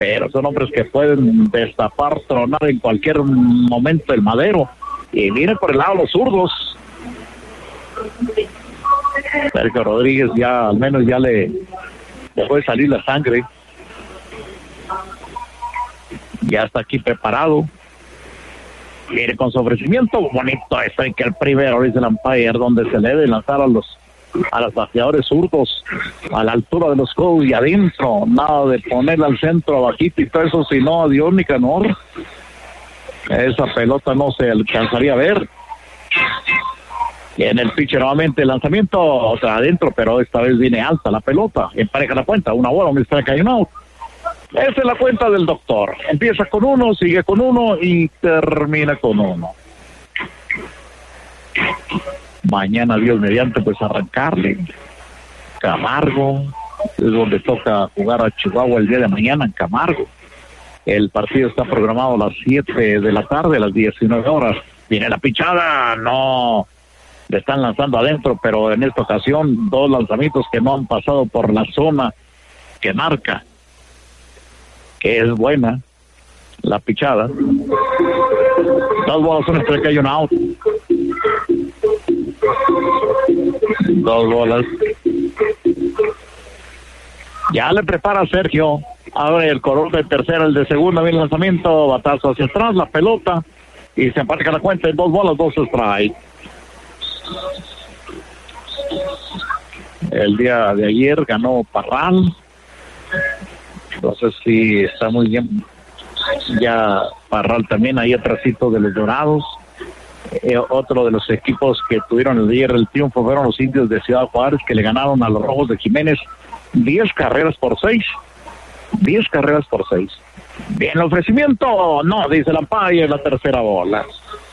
pero son hombres que pueden destapar, tronar en cualquier momento el madero. Y viene por el lado los zurdos. Sergio Rodríguez ya, al menos ya le puede salir la sangre. Ya está aquí preparado. Viene con su ofrecimiento. Bonito eso, que el primero, dice el umpire, donde se le debe lanzar a los bateadores zurdos a la altura de los codos y adentro. Nada de ponerla al centro, abajito y todo eso, sino adiós, Nicanor. Esa pelota no se alcanzaría a ver. Y en el pitcher nuevamente el lanzamiento, o sea, adentro, pero esta vez viene alta la pelota. Empareja la cuenta, una bola, un strike y un out. Esa es la cuenta del doctor. Empieza con uno, sigue con uno y termina con uno. Mañana, Dios mediante, pues arrancarle. Camargo, es donde toca jugar a Chihuahua el día de mañana en Camargo. El partido está programado a las 7 de la tarde, a las 19 horas. Viene la pichada, no le están lanzando adentro, pero en esta ocasión 2 lanzamientos que no han pasado por la zona que marca, que es buena la pichada. 2 bolas, un strike y un out. 2 bolas. Ya le prepara Sergio. Abre el corredor de tercera, el de segunda, viene el lanzamiento, batazo hacia atrás, la pelota, y se empareja la cuenta en 2 bolas, 2 strike. El día de ayer ganó Parral. Entonces sí, está muy bien. Ya Parral también ahí atrásito de los Dorados. Otro de los equipos que tuvieron el día el triunfo fueron los Indios de Ciudad Juárez, que le ganaron a los Rojos de Jiménez 10 carreras por 6. 10 carreras por 6. Bien, el ofrecimiento, no, dice el umpire, la tercera bola.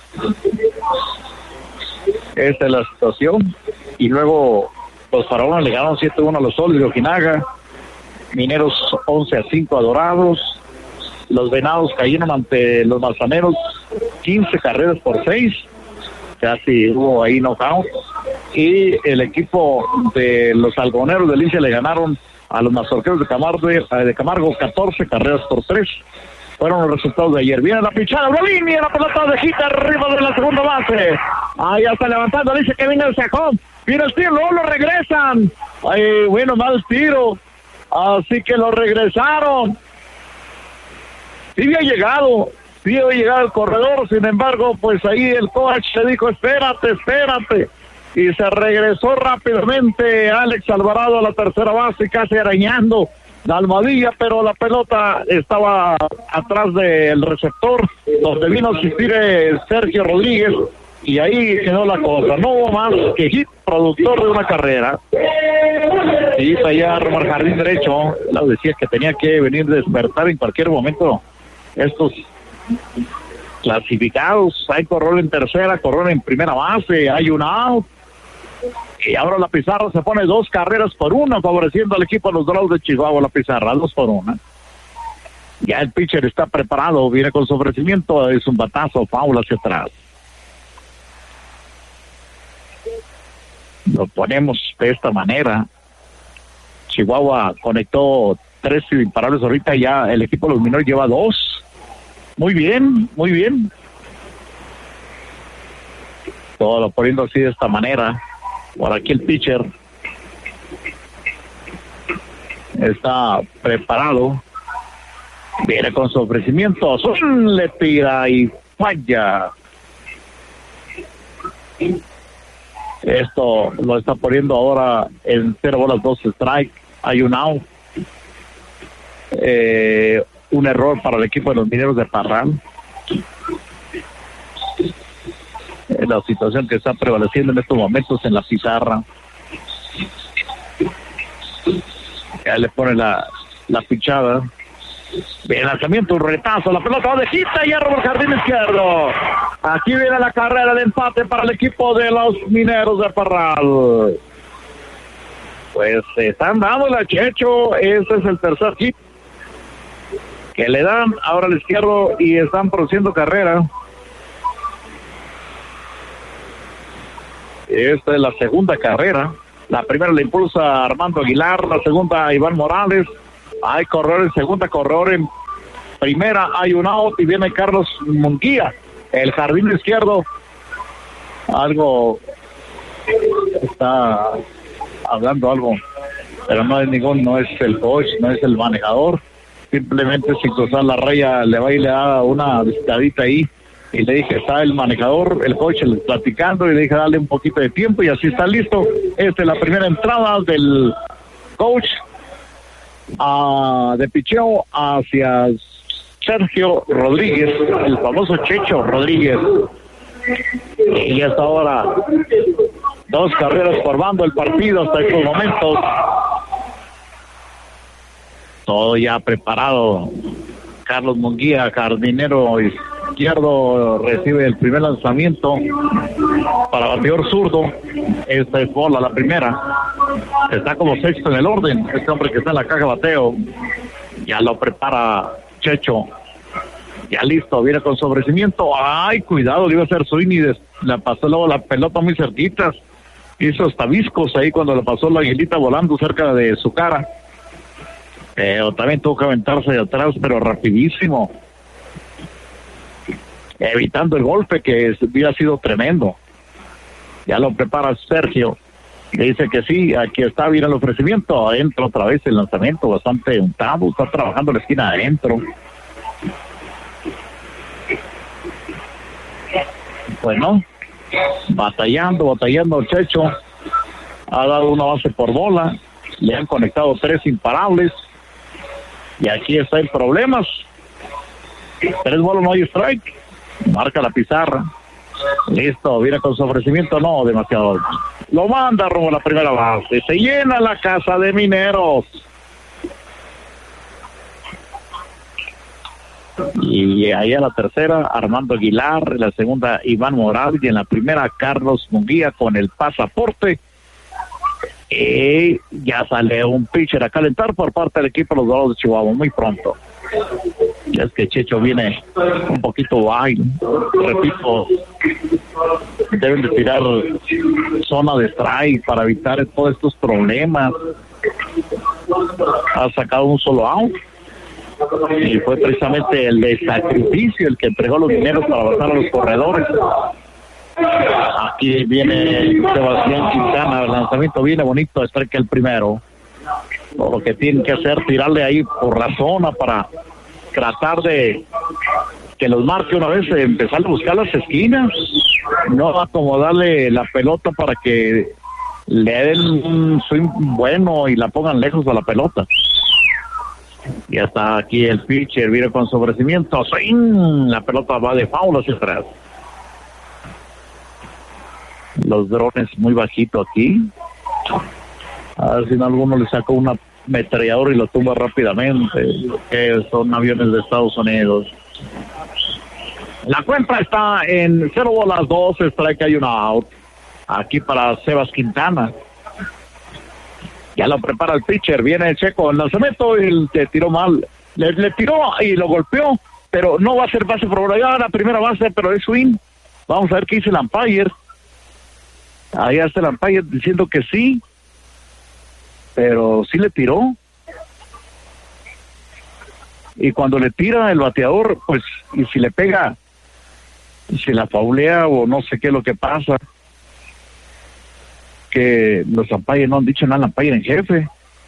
Esta es la situación. Y luego los Faraones le ganaron 7-1 a los Soles de Ojinaga. Mineros 11-5 a Dorados. Los Venados cayeron ante los Manzaneros 15 carreras por 6. Casi hubo ahí knockout. Y el equipo de los Algoneros de Lincia le ganaron a los Mazorqueros de Camargo 14 carreras por 3. Fueron los resultados de ayer. Viene la pichada, una línea, la pelota de hit arriba de la segunda base. Ahí ya está levantando, dice que viene el sacón. Viene el tiro, luego lo regresan. Ay, bueno, mal tiro. Así que lo regresaron. Sí había llegado el corredor, sin embargo, pues ahí el coach le dijo, espérate. Y se regresó rápidamente Alex Alvarado a la tercera base, casi arañando la almohadilla, pero la pelota estaba atrás del receptor, donde vino a asistir Sergio Rodríguez, y ahí quedó la cosa. No hubo más que hit, productor de una carrera. Y para allá Romar Jardín derecho, lo decía que tenía que venir a despertar en cualquier momento estos clasificados. Hay corredor en tercera, corredor en primera base, hay un out. Y ahora la pizarra se pone 2 carreras por 1, favoreciendo al equipo de los Dorados de Chihuahua. La pizarra 2 por 1. Ya el pitcher está preparado, viene con su ofrecimiento, es un batazo, foul hacia atrás. Lo ponemos de esta manera. Chihuahua conectó 3 imparables ahorita, ya el equipo de los Mineros lleva 2. Muy bien. Todo lo poniendo así de esta manera. Por aquí el pitcher está preparado. Viene con su ofrecimiento. Le tira y falla. Esto lo está poniendo ahora en 0 bolas, 2 strike. Hay un out. Un error para el equipo de los Mineros de Parral. La situación que está prevaleciendo en estos momentos en la pizarra. Ya le pone la pichada. Bien, lanzamiento, un retazo, la pelota va de quita y arroba el jardín izquierdo. Aquí viene la carrera de empate para el equipo de los Mineros de Parral. Pues se están dando la Checho. Este es el tercer hit que le dan ahora al izquierdo y están produciendo carrera. Esta es la segunda carrera. La primera la impulsa Armando Aguilar, la segunda Iván Morales, Hay corredor en segunda, corredor en primera, hay un out y viene Carlos Munguía, el jardín izquierdo. Algo está hablando algo, pero no es no es el coach, no es el manejador. Simplemente sin cruzar la raya le va y le da una visitadita ahí. Y le dije, está el manejador, el coach platicando, y le dije, dale un poquito de tiempo y así está listo. Esta es la primera entrada del coach de picheo hacia Sergio Rodríguez, el famoso Checho Rodríguez. Y hasta ahora 2 carreras formando el partido hasta estos momentos. Todo ya preparado. Carlos Munguía, jardinero izquierdo, recibe el primer lanzamiento para bateador zurdo. Esta es bola, la primera. Está como sexto en el orden. Este hombre que está en la caja de bateo. Ya lo prepara Checho. Ya listo, viene con sobrecimiento. Ay, cuidado, le iba a hacer swing y le pasó luego la pelota muy cerquitas. Hizo hasta viscos ahí cuando le pasó la aguilita volando cerca de su cara. Pero también tuvo que aventarse de atrás, pero rapidísimo. Evitando el golpe que hubiera sido tremendo. Ya lo prepara Sergio. Le dice que sí, aquí está bien el ofrecimiento. Adentro otra vez el lanzamiento, bastante untado. Está trabajando la esquina adentro. Bueno, batallando Checho. Ha dado una base por bola. Le han conectado 3 imparables. Y aquí está el problema. 3 bolas, no hay strike. Marca la pizarra. Listo, viene con su ofrecimiento. No, demasiado. Lo manda rumbo a la primera base. Se llena la casa de Mineros. Y ahí a la tercera, Armando Aguilar. En la segunda, Iván Morales. Y en la primera, Carlos Munguía con el pasaporte. Y ya sale un pitcher a calentar por parte del equipo de los Dorados de Chihuahua muy pronto. Ya es que Checho viene un poquito bajo. Repito, deben de tirar zona de strike para evitar todos estos problemas. Ha sacado un solo out y fue precisamente el de sacrificio el que entregó los dineros para avanzar a los corredores. Aquí viene Sebastián Quintana, el lanzamiento viene bonito, strike el primero. Lo que tienen que hacer, tirarle ahí por la zona para tratar de que los marque una vez, empezar a buscar las esquinas, no acomodarle la pelota para que le den un swing bueno y la pongan lejos de la pelota. Ya está aquí el pitcher, viene con sobrecimiento, swing, la pelota va de foul hacia atrás. Los drones muy bajito aquí. A ver si no alguno le sacó una ametralladora y lo tumba rápidamente. Que son aviones de Estados Unidos. La cuenta está en 0 bolas, 2 strike, hay una out. Aquí para Sebas Quintana. Ya lo prepara el pitcher, viene el Checo, el lanzamiento y le tiró mal. Le tiró y lo golpeó, pero no va a ser base por allá, la primera base, pero es swing. Vamos a ver qué dice el umpire. Ahí está el umpire diciendo que sí, pero sí le tiró. Y cuando le tira el bateador, pues, y si le pega, si la faulea o no sé qué es lo que pasa, que los umpires no han dicho nada al umpire en jefe.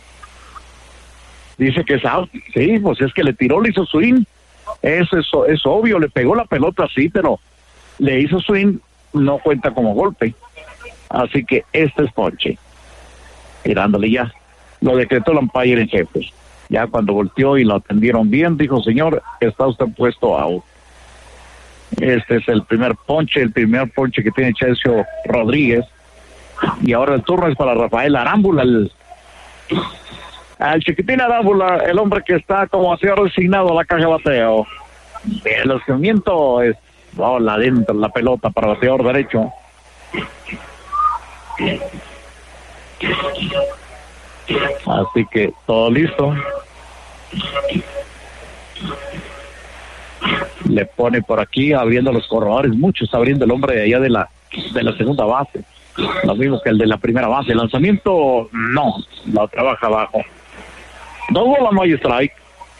Dice que es out. Sí, pues es que le tiró, le hizo swing. Eso es obvio, le pegó la pelota sí, pero le hizo swing, no cuenta como golpe. Así que este es ponche. Tirándole ya. Lo decretó el umpire en jefe. Ya cuando volteó y lo atendieron bien, dijo, señor, está usted puesto out. Este es el primer ponche que tiene Chelsea Rodríguez. Y ahora el turno es para Rafael Arámbula, al chiquitín Arámbula, el hombre que está como así resignado a la caja de bateo. El lanzamiento es bola adentro, la pelota para bateador derecho. Así que todo listo. Le pone por aquí abriendo los corredores, muchos abriendo el hombre de allá de la segunda base. Lo mismo que el de la primera base. El lanzamiento no, lo trabaja abajo. 2 bolas, no hay strike.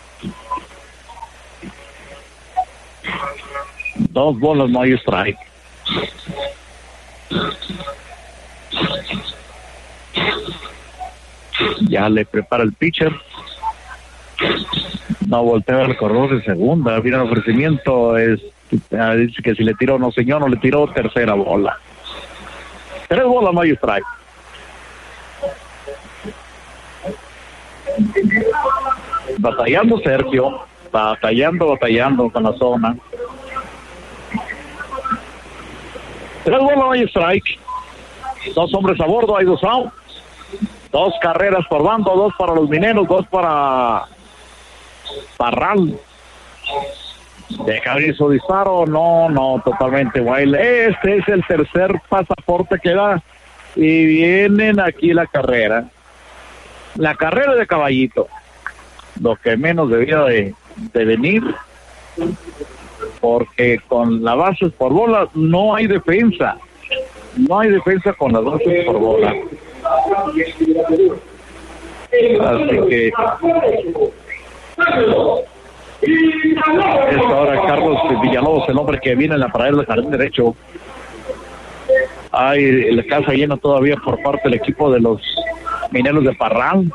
2 bolas, no hay strike. Ya le prepara el pitcher. No voltea el corredor de segunda. Viene el ofrecimiento. Dice que si le tiró, no señor, no le tiró. Tercera bola. 3 bolas, no hay strike. Batallando Sergio. Batallando con la zona. 3 bolas, no hay strike. 2 hombres a bordo, hay 2 outs. 2 carreras por bando, 2 para los mineros, 2 para Parral. Deja abrir su disparo, no, totalmente wild. Este es el tercer pasaporte que da. Y vienen aquí la carrera. La carrera de Caballito. Lo que menos debía de venir. Porque con las bases por bola no hay defensa. No hay defensa con las bases por bola. Así que es ahora Carlos Villalobos, el hombre que viene en la pared del jardín derecho. Hay la casa llena todavía por parte del equipo de los mineros de Parral.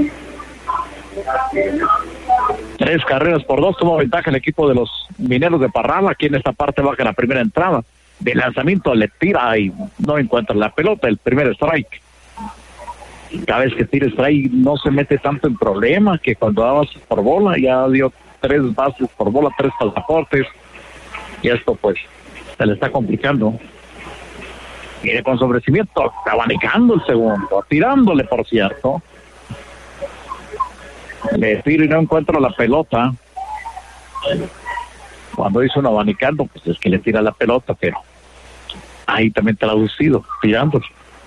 3 carreras por 2 toma ventaja el equipo de los mineros de Parral. Aquí en esta parte baja la primera entrada. De lanzamiento le tira y no encuentra la pelota, el primer strike. Cada vez que tira strike no se mete tanto en problemas que cuando da bases por bola. Ya dio 3 bases por bola, 3 pasaportes, y esto pues se le está complicando. Viene con sobrecimiento, abanicando el segundo, tirándole por cierto. Le tira y no encuentra la pelota. Cuando hizo un abanicando, pues es que le tira la pelota, pero ahí también traducido, tirando.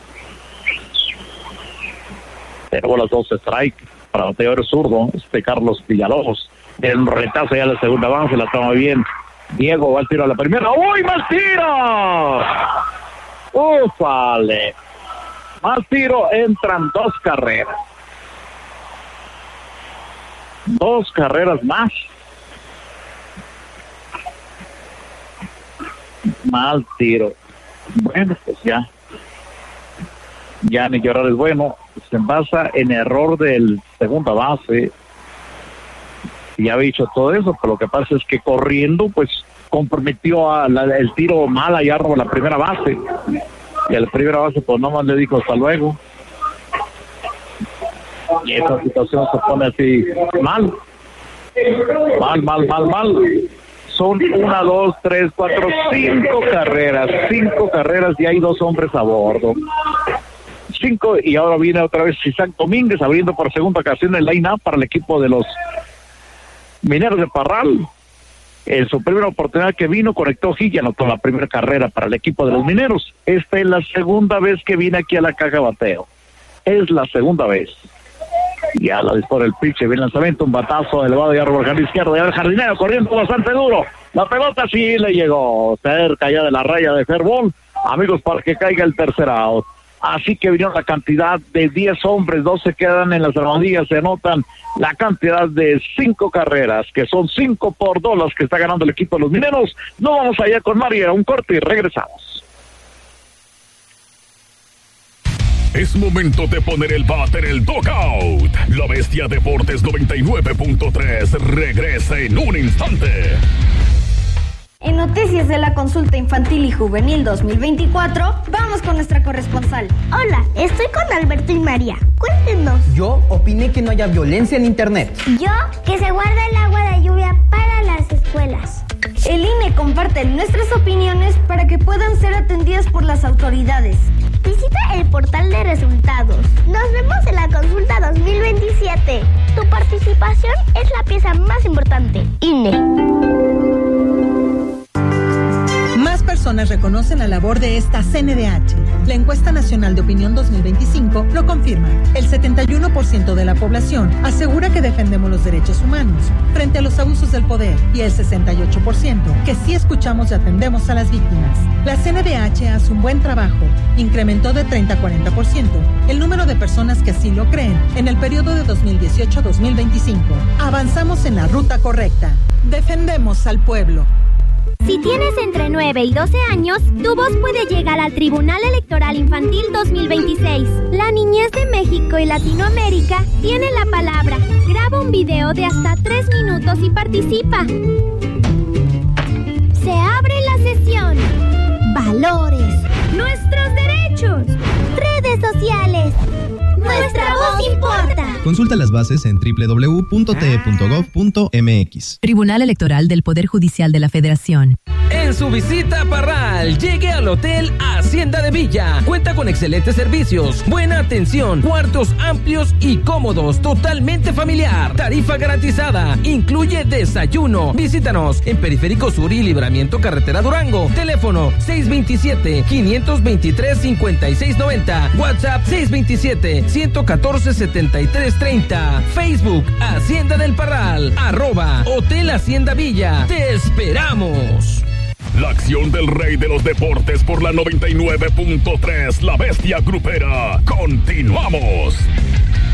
Pero las 2 strike para bateador zurdo, Carlos Villalobos. El retazo ya la segunda avance, la toma bien. Diego va al tiro a la primera. ¡Uy, más tiro! ¡Ufale! Más tiro, entran 2 carreras. 2 carreras más. Mal tiro. Bueno, pues ya ni llorar es bueno. Se basa en error del segunda base. Ya había dicho todo eso, pero lo que pasa es que corriendo pues comprometió el tiro mal allá a la primera base, y a la primera base pues nomás le dijo hasta luego, y esa situación se pone así mal. Son 1, 2, 3, 4, 5 carreras y hay 2 hombres a bordo. 5, y ahora viene otra vez Isaac Domínguez abriendo por segunda ocasión el line-up para el equipo de los mineros de Parral. En su primera oportunidad que vino, conectó y anotó la primera carrera para el equipo de los mineros. Esta es la segunda vez que viene aquí a la caja de bateo. Es la segunda vez. Ya la dispara el pitch, viene el lanzamiento, un batazo elevado ya por el izquierdo, ya el jardinero corriendo bastante duro. La pelota sí le llegó cerca ya de la raya de fair ball, amigos, para que caiga el tercer out. Así que vinieron la cantidad de 10 hombres, 2 se quedan en las armadillas, se anotan la cantidad de 5 carreras, que son 5 por 2 las que está ganando el equipo de los mineros. No vamos allá con Mario, un corte y regresamos. Es momento de poner el bat en el dugout. La Bestia Deportes 99.3 regresa en un instante. En noticias de la consulta infantil y juvenil 2024, vamos con nuestra corresponsal. Hola, estoy con Alberto y María. Cuéntenos. Yo opiné que no haya violencia en internet. Yo, que se guarda el agua de lluvia para las escuelas. El INE comparte nuestras opiniones para que puedan ser atendidas por las autoridades. Visita el portal de resultados. Nos vemos en la consulta 2027. Tu participación es la pieza más importante. INE. Más personas reconocen la labor de esta CNDH. La encuesta nacional de opinión 2025 lo confirma. El 71% de la población asegura que defendemos los derechos humanos frente a los abusos del poder y el 68% que sí escuchamos y atendemos a las víctimas. La CNDH hace un buen trabajo. Incrementó de 30 a 40% el número de personas que así lo creen en el periodo de 2018 a 2025. Avanzamos en la ruta correcta. Defendemos al pueblo. Si tienes entre 9 y 12 años, tu voz puede llegar al Tribunal Electoral Infantil 2026. La niñez de México y Latinoamérica tiene la palabra. Graba un video de hasta 3 minutos y participa. Se abre la sesión. Valores. Nuestros derechos. Redes sociales. Nuestra voz importa. Consulta las bases en www.te.gov.mx. Tribunal Electoral del Poder Judicial de la Federación. En su visita a Parral, llegue al Hotel Hacienda de Villa. Cuenta con excelentes servicios, buena atención, cuartos amplios y cómodos, totalmente familiar. Tarifa garantizada, incluye desayuno. Visítanos en Periférico Sur y Libramiento Carretera Durango. Teléfono 627-523-5690. WhatsApp 627-114-7330. Facebook Hacienda del Parral. @Hotel Hacienda Villa. Te esperamos. La acción del rey de los deportes por la 99.3, La Bestia Grupera. Continuamos.